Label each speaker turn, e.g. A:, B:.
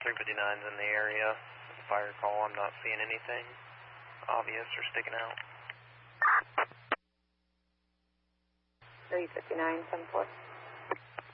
A: 359's in the area. Fire call, I'm not seeing anything obvious or sticking out.
B: 359, 74.